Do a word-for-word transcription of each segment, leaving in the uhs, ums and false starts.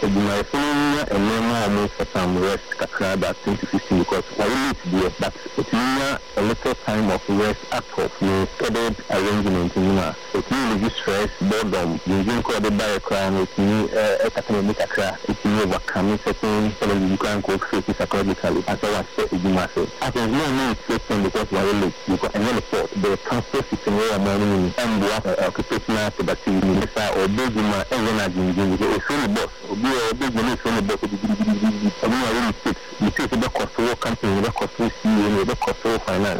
my phone and then almost for some rest that twenty fifteen because I really need to but it's a little time of rest at all. No scheduled arrangement in Nima. It's really stress, boredom, using called by a crime, it's me a academic crash, it's me overcoming certain you can go through psychologically as well as the massive. I there's no need system because we're late because and then report the transport system where morning and what occupational productivity or big and then it's really boss or be a big money from the boss. I mean, I really fix you see the cost of company, the cost of C E, the cost of finance.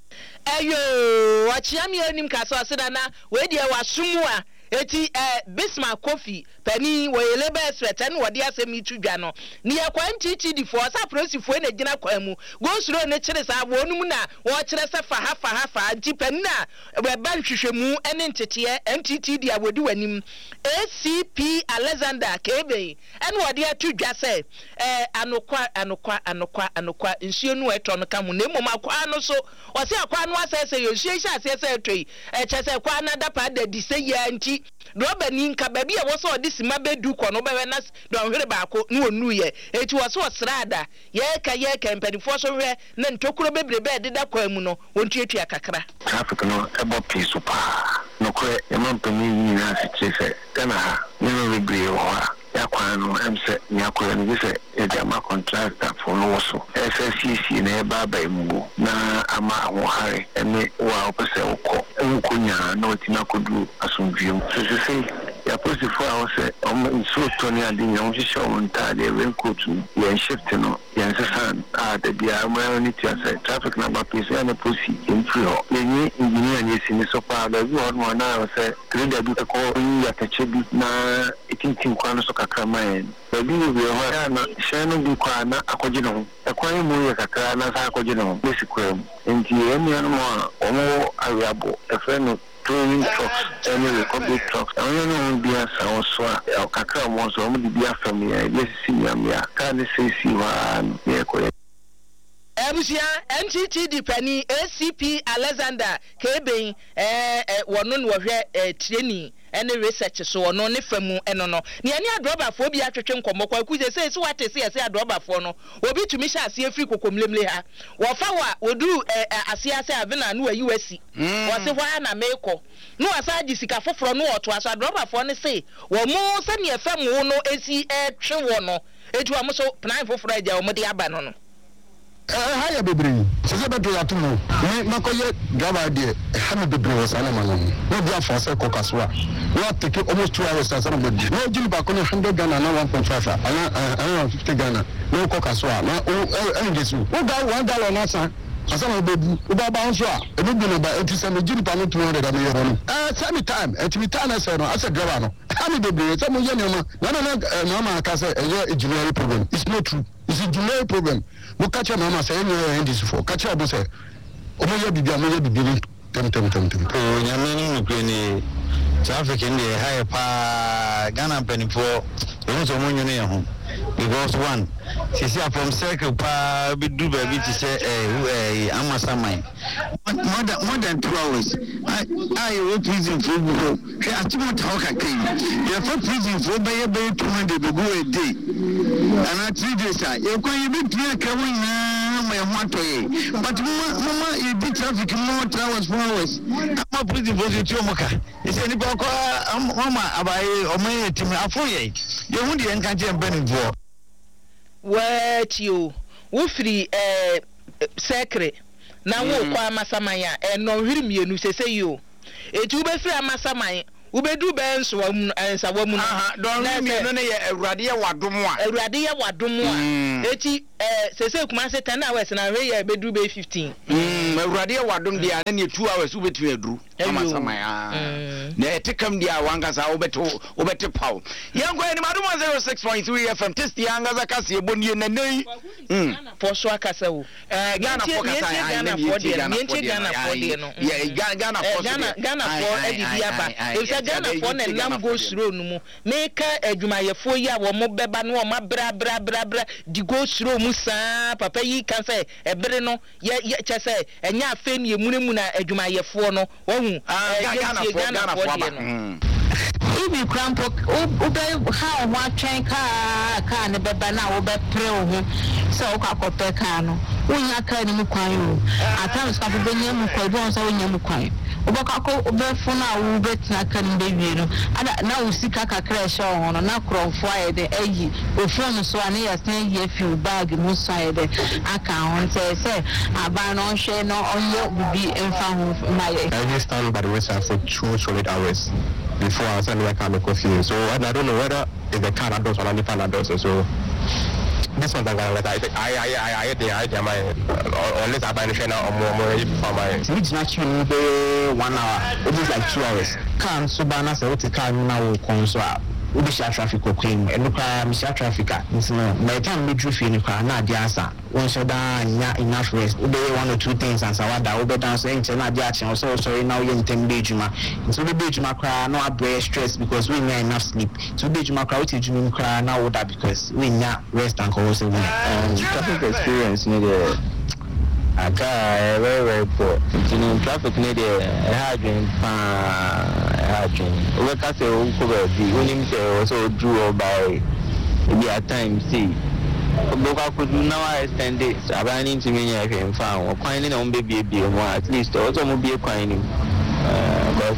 Ayo, wachiami onim kaso asidana, we dia wasumwa. Eti eh Bismarck Coffee pani we labor expert and wodi asem itudwa no ne yakwa nchichi di for sa prosifo na gina kwa mu go suro ne kire sa wonum na wo kire se fa ha fa ha fa nti pani na we ban hwehwemu ene ntete M T T di awodi wanim A C P Alexander Kebe en wodi atudwa se eh anokwa anokwa anokwa anokwa nsuo nu eto no ka mu na emom akwa no so o se akwa no asese yo nsuo hia asese etoi e chese kwa na dapa da di se ya nti Roba ninka baby a was all this mabedu kono be na don hwere baako no onu ye eti wo so srada ye ka ye ka mpanifo so hwe na ntokuro bebrebe de da kwa mu no wontuatua kakra traffic no ebo piece pa no kwe e man pami ni na se se kana ni no regre wa ya kwa no em se ni akora ni se e de ama contractor for no so S S C C na e ba ba mu na ama ho hare ene wa opese ukọ enkunya na otina kodu asomdwem so se se ya posifo a wose om so toni ade nya wo hihye wo nta de renkotu ya shift no ya nsesan a de bia ma ni tia se traffic number piece ya na posi entry ho yenye engineer ni sini so pa da bi ho na se trader bi ko ya tache bi na itintin kwano so kakra man baby bi ho ya na shenu bi kwa na akoje no ekwan mu ya kakra na sa akoje no besikwem enti emi anu mo omo ariabo efe no towing trucks anyway public trucks I don't know be a sound so e kakra mo so mo di bia family e yes si ya ka ne se si wa ne ko Ebusia M T T D pani A C P Alexander Kebe eh wono no hwe training ene research so wono ne famu eno no ne ani adrobafo bi atwetwe nkomo kwa kuje se se wate se se adrobafo no obi tumi hye ase afri kokomlemle ha wo fa wa odu ase ase avena no ayi wasi wo se hwa na meko no asaji sika foforo no oto aso adrobafo ne se wo mo se ne famu no esi etwe wo no etu am so plan foforo aja wo mo de aba no no eh haya bebre se se beto ya tumo me makoye driver de hanu bebre wo sana manon no dia for se kokaso a no take almost two hours sana be no jili ba ko no one hundred Ghana na one point five ana ana fifty Ghana no kokaso a na o engesu o ga one gallon na sa asama bebu o ba ba nso a e bi no ba enti se me jili pa no two hundred am ye no eh same time enti mi time na se no asa driver no hanu bebre se mo ye no na na na ma aka se e engineering problem it's not true it's a engineering problem mo catch mama say no end this for catch am say o mo ye bibia mo ye bibia tem tem tem tem o nyame ni nukwe ni traffic in the high pa Ghana penifo e so mo nyune ho because one she see from circle pa bi do ba bi ti say eh amasaman more than more than two hours i i we prison for go she atimo talk again you for prison for be be two hundred go a day and three days ah you go you be three ka won na my moto ye but mama you be traffic more hours four hours am prison for you to moka you say ni go ko mama abaye o me timi afoye you hu de enka je mbani vo what you wo free eh secret na wo kwa amasaman ya e no hwiri mienu sese yo etu be free amasaman wo be du be nso wa mu ensa wa mu aha don mienu ne ye awurade ye wadom a awurade ye wadom a eti eh sese kuma se ten hours na we ye be du be fifteen mm awurade ye wadom dia na ne two hours wo betu aduru amasaman ah na etekam dia wangasa wo betu wo betu paw yango ni madum zero six point three F M test yanga kase ebonie na nei mm for so akasa wo eh Ghana for kasa Ghana for dia ni enche Ghana for dia no yeah Ghana for Ghana Ghana for edidi aba e Ghana for na lam go suro no mu make adwumayefo yi a wo mo beba no ma bra bra bra bra di go suro mu sa papa yi kan say ebere no ye chese enya afa ni emune mu na adwumayefo no wo hu Ghana for Ghana for ibi krampo ube how one train car car ne beba na ube pre ho so ukakọpe car no wonya car ni mu kwan o at times ka be nya mu kwan don so wonya mu kwan ubakako ube funa wo betina car ni be wie no ada na wo sika kakra ehye ho no na kromfo aye de eyi ofun so ane ya sen ye fi bag mu so aye de aka on say say aba no hwe no onye bibi emfa ho na ye. I just stand by the wayside for two solid hours before I send my car coffee. So I don't know whether it's the car that does or only fan that does. So this one, I I I I I the idea my unless I buy the trainer or more more for my. It's not you one hour. It is like two hours. Car so banana say what the car now come so. We be share traffic or queen and look at share traffic. It's no by the time we drew for the car, not the answer. Once you're done, enough rest. We do one or two things and so on. That we be done saying to not the action. So sorry now you're in ten Bejuma. So the Bejuma cry no break stress because we need enough sleep. So Bejuma cry what you cry now that because we need rest and cause um traffic experience need a I got very very poor. You know traffic need a hard hard we can say we could be when him say also drew by maybe at times see Boka could now extend it. Abaning to me, I can find or finding on baby at least also be a coining. But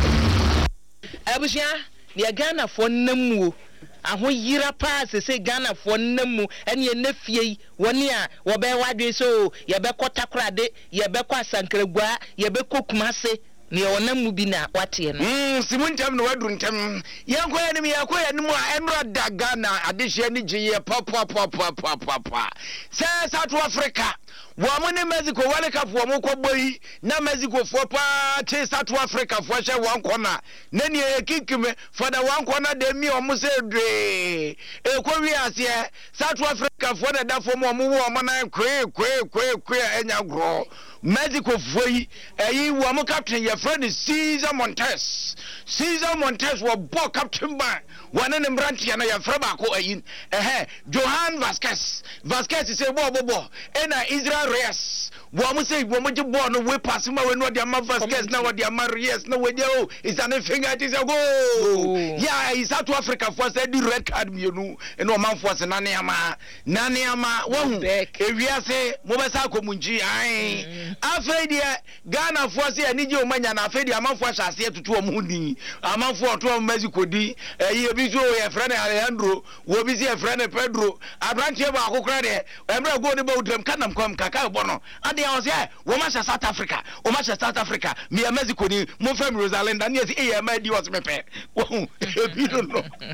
Abusia, the Ghana for Nemu. And when Yira pass, say Ghana for Nemu, and your nephew, one year, Wabe Wadi so, Yabeko Takrade, Yabeko Sankregua, Yabeko Kumase. Ni onamu bi na watie no mm simuntam no waduntam yanko enemi yakoya nemu emra daga na adehye ni giye papa papa papa se South Africa wo mo ne Mexico wale ka fo mo koboyi na Mexico fo pa che South Africa fo hye won kona na ni ekikime for the one corner de mi o mo se dwe e ko wi ase South Africa fo da da fo mo mo wo mo na kwe kwe kwe kwe enya gro Mexico foi eyi wo mo captain your friend Cesar Montes Cesar Montes wo bo captain ba one ne mbrantia na your friend ba ko eyi eh Johan Vasquez Vasquez say bo bo bo ena Israel Reyes wo mo say wo mo je bo no we pass ma we no dia ma Vasquez na wo dia ma Reyes na we dia o is an finger it is a go yeah is South Africa for say the red card mienu eno man for say na ne ama na ne ama wo hu ewiase mo be sa komunji ai afedi Ghana for say ani je o manya na afedi amanfo ahase tutu o mu ni amanfo to o Mexico di eh bi so ye friend Alejandro wo bi se friend Pedro abrantie ba akokra de emra go ne ba udrem kanam kwam kaka bo no ade ya o se wo ma South Africa o ma South Africa mi Mexico ni mo fam Rosalind and yes e ma di was me pe wo e bi no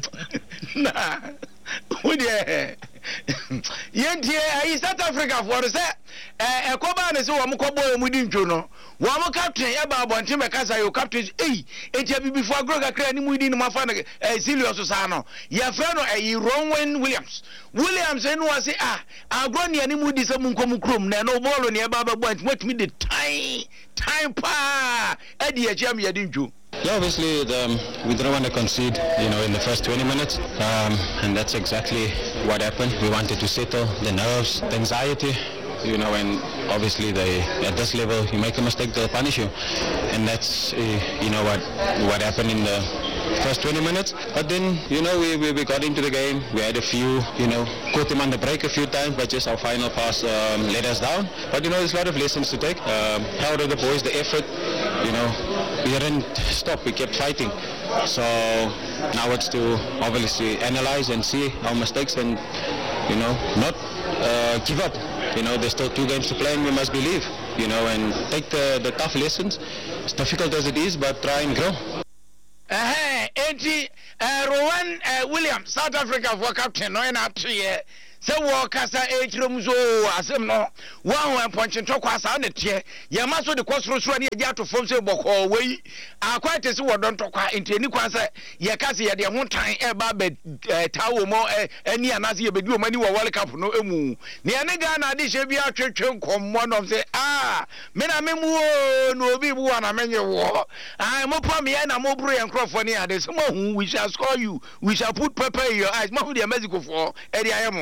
na wo de yentie ai South Africa for say eh ekoba ne se wo mo kobo mu di ntwo no wo mo captain ya ba bonte me kasa yo captain eh etia bi before agro kakra ni mu di ni mafa na eh serious sa no ya fra no eh Rowan Williams Williams enu wa say ah agro ne ni mu di se mu nkom krom na no ball ne ba ba bonte wetimi the time time pa e di e jam ya di ntwo. Yeah, obviously the, um, we didn't want to concede, you know, in the first twenty minutes, um, and that's exactly what happened. We wanted to settle the nerves, the anxiety, you know, and obviously they, at this level, you make a mistake, they'll punish you, and that's, uh, you know, what what happened in the first twenty minutes. But then, you know, we, we, we got into the game. We had a few, you know, caught them on the break a few times, but just our final pass um, let us down. But, you know, there's a lot of lessons to take. Um, proud of the boys, the effort, you know. We didn't stop, we kept fighting. So now it's to obviously analyze and see our mistakes and, you know, not uh, give up. You know, there's still two games to play and we must believe, you know, and take the, the tough lessons, as difficult as it is, but try and grow. Eh, enti Rowan Williams, South Africa for captain, no in up to ye. Se wo kasa e kirom zo asem no wa ho ponche ntoko asa na tie ye ma so de kosoro soro ne ye ato fom se boko wei akwa tese wo don tokwa nteni kwanse ye kase ye de ho tan e ba be tawo mo ani anase ye bedi o mani wo World Cup no emu ne ne ga na de hye bi atwetwe nkommo no se ah me na memu o no obi bu na menye wo ah mo pam ye na mo buru ye nkrofo ne ade so mo hu we shall score you we shall put pepper in your eyes mo hu de Mexico for e de ayemo.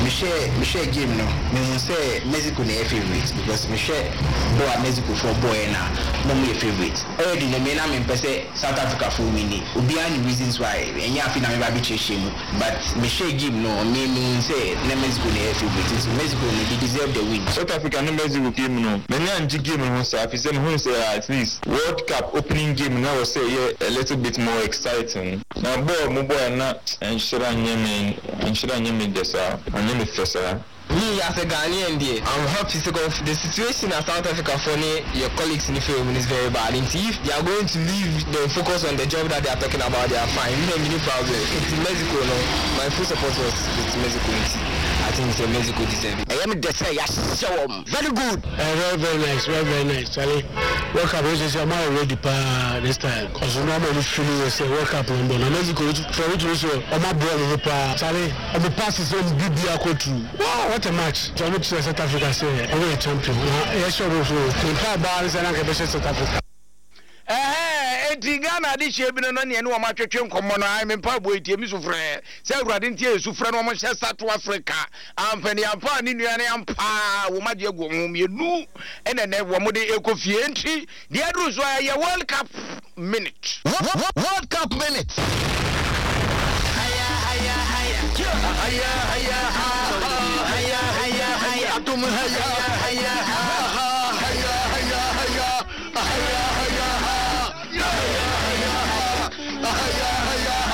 share me share game no me say Mexico na favorite because me share boy Mexico for boy na no me favorite already no me na me pese South Africa for me obi any reasons why enya afi na me ba bi cheshim but me share game no me me say na Mexico na favorite so Mexico they deserve the win. South Africa no Mexico game no me nya nji game no say afi say me say at least World Cup opening game now say yeah, a little bit more exciting na boy mo boy na enshira nyeme enshira nyeme desa anyeme fesa. Me as a Ghanaian, I'm happy to go. The situation at South Africa for your colleagues in the film is very bad. And if they are going to leave the focus on the job that they are talking about, they are fine. We don't have any problem. It's Mexico, no. My full support was with Mexico. I think it's Mexico deserve it. I am the say yes, so very good. Uh, very very nice, very very nice. Charlie, World Cup is I'm already pa this time. Cause normally feeling we say World Cup in London. Mexico for which also I'm not brother pa. Charlie, I'm the pass is on B B A go through. Wow, what a match. So much South Africa say I'm a champion. Yes, sure. The entire bar is an African South Africa. Eh, eti Ghana di shebi no ne no ma twetwe nkomo no ai mempa bo etie mi sufre se awurade ntie sufre no mo hye South Africa ampani ampa ni nuane ampa wo ma de egu ho mienu ene ne wo mo de ekofie nti de aduru so ya World Cup minute World Cup minute